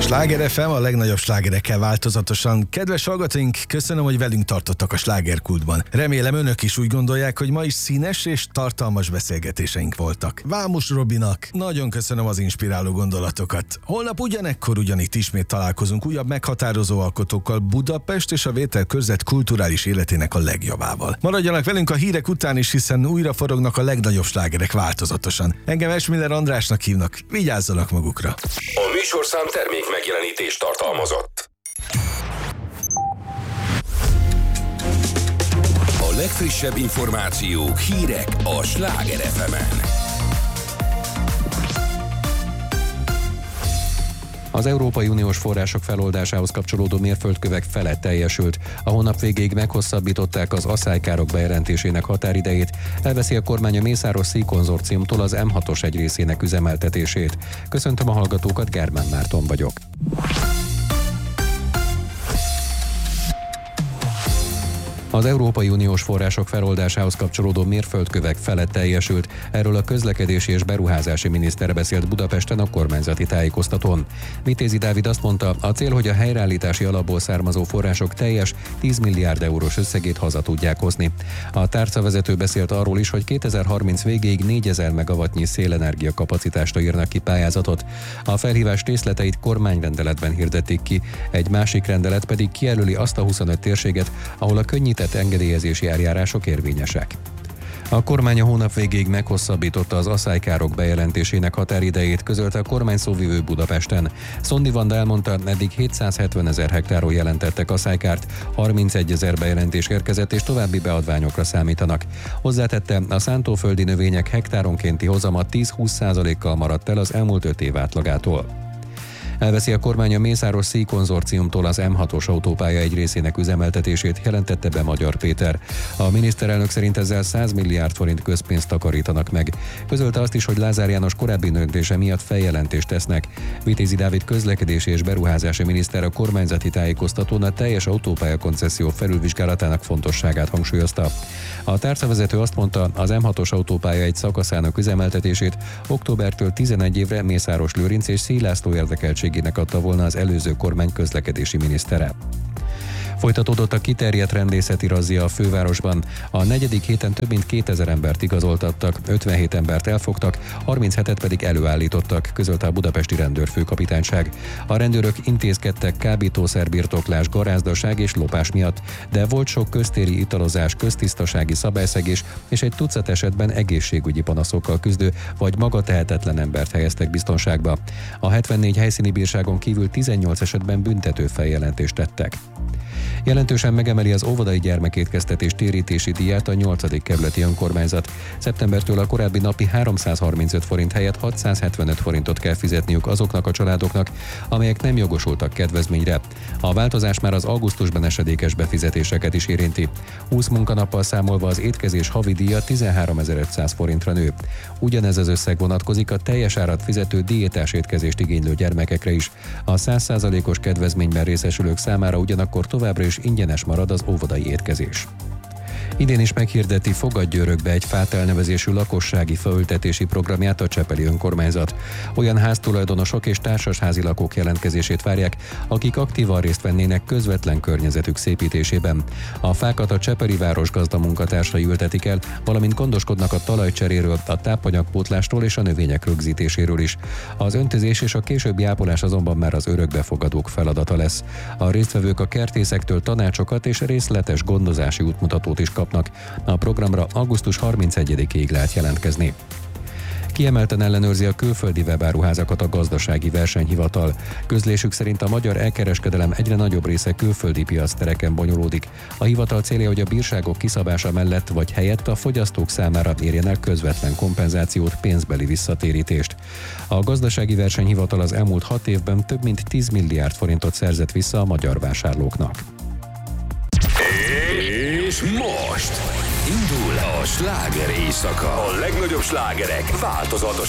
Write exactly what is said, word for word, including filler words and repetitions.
Sláger ef em, a legnagyobb slágerekkel változatosan. Kedves hallgatóink, köszönöm, hogy velünk tartottak a slágerkultban. Remélem önök is úgy gondolják, hogy ma is színes és tartalmas beszélgetéseink voltak. Vámos Robinak nagyon köszönöm az inspiráló gondolatokat. Holnap ugyanekkor ugyanitt ismét találkozunk újabb meghatározó alkotókkal, Budapest és a Vételkörzet kulturális életének a legjobbával. Maradjanak velünk a hírek után is, hiszen újra forognak a legnagyobb slágerek változatosan. Engem Esmiller Andrásnak hívnak, vigyázzanak magukra. A műsorszám termék megjelenítést tartalmazott. A legfrissebb információk, hírek a Sláger ef emen. Az Európai Uniós források feloldásához kapcsolódó mérföldkövek fele teljesült. A hónap végéig meghosszabbították az asszálykárok bejelentésének határidejét. Elveszi a kormány a Mészáros Szíj konzorciumtól az em hatos egy részének üzemeltetését. Köszöntöm a hallgatókat, Germán Márton vagyok. Az Európai Uniós források feloldásához kapcsolódó mérföldkövek fele teljesült. Erről a közlekedési és beruházási miniszter beszélt Budapesten a kormányzati tájékoztatón. Vitézi Dávid azt mondta, a cél, hogy a helyreállítási alapból származó források teljes tíz milliárd eurós összegét haza tudják hozni. A tárcavezető beszélt arról is, hogy kétezer-harminc végéig négyezer megawattnyi szélenergia kapacitásra írnak ki pályázatot. A felhívás részleteit kormányrendeletben hirdették ki, egy másik rendelet pedig kijelöli azt a huszonöt térséget, ahol a könnyített engedélyezési eljárások érvényesek. A kormány a hónap végéig meghosszabbította az asszálykárok bejelentésének határidejét, közölte a kormány szóvivő Budapesten. Szondi Vanda elmondta, eddig hétszázhetvenezer hektáron jelentettek asszálykárt, harmincegyezer bejelentés érkezett és további beadványokra számítanak. Hozzátette, a szántóföldi növények hektáronkénti hozama tíz-húsz százalékkal maradt el az elmúlt öt év átlagától. Elveszi a kormány a Mészáros Szíj konzorciumtól az em hatos autópálya egy részének üzemeltetését, jelentette be Magyar Péter. A miniszterelnök szerint ezzel száz milliárd forint közpénzt takarítanak meg. Közölte azt is, hogy Lázár János korábbi döntése miatt feljelentést tesznek. Vitézi Dávid közlekedési és beruházási miniszter a kormányzati tájékoztatón a teljes autópálya koncesszió felülvizsgálatának fontosságát hangsúlyozta. A tárcavezető azt mondta, az em hatos autópálya egy szakaszának üzemeltetését októbertől tizenegy évre Mészáros Lőrinc és Szíj László érdekeltségének adta volna az előző kormány közlekedési minisztere. Folytatódott a kiterjedt rendészeti razzia a fővárosban. A negyedik héten több mint kétezer embert igazoltattak, ötvenhét embert elfogtak, harminchetet pedig előállítottak, közölte a budapesti rendőrfőkapitányság. A rendőrök intézkedtek kábítószerbirtoklás, garázdaság és lopás miatt, de volt sok köztéri italozás, köztisztasági szabályszegés és egy tucat esetben egészségügyi panaszokkal küzdő vagy magatehetetlen embert helyeztek biztonságba. A hetvennégy helyszíni bírságon kívül tizennyolc esetben büntető feljelentést tettek. Jelentősen megemeli az óvodai gyermekétkeztetés térítési díját a nyolcadik kerületi önkormányzat. Szeptembertől a korábbi napi háromszázharmincöt forint helyett hatszázhetvenöt forintot kell fizetniük azoknak a családoknak, amelyek nem jogosultak kedvezményre. A változás már az augusztusban esedékes befizetéseket is érinti. húsz munkanappal számolva az étkezés havi díja tizenháromezer-ötszáz forintra nő. Ugyanez az összeg vonatkozik a teljes árat fizető diétás étkezést igénylő gyermekekre is. A száz százalékos kedvezményben részesülők számára ugyanakkor továbbra is ingyenes marad az óvodai étkezés. Idén is meghirdeti Fogadj Örökbe egy fát elnevezésű lakossági faültetési programját a csepeli önkormányzat. Olyan háztulajdonosok és társasházi lakók jelentkezését várják, akik aktívan részt vennének közvetlen környezetük szépítésében. A fákat a csepeli városgazda munkatársai ültetik el, valamint gondoskodnak a talajcseréről, a tápanyagpótlástól és a növények rögzítéséről is. Az öntözés és a későbbi ápolás azonban már az örökbefogadók feladata lesz. A résztvevők a kertészektől tanácsokat és részletes gondozási útmutatót is kapnak. A programra augusztus harmincegyedikéig lehet jelentkezni. Kiemelten ellenőrzi a külföldi webáruházakat a gazdasági versenyhivatal. Közlésük szerint a magyar elkereskedelem egyre nagyobb része külföldi piactereken bonyolódik. A hivatal célja, hogy a bírságok kiszabása mellett vagy helyett a fogyasztók számára érjen el közvetlen kompenzációt, pénzbeli visszatérítést. A gazdasági versenyhivatal az elmúlt hat évben több mint tíz milliárd forintot szerzett vissza a magyar vásárlóknak. És most indul a sláger éjszaka. A legnagyobb slágerek változatos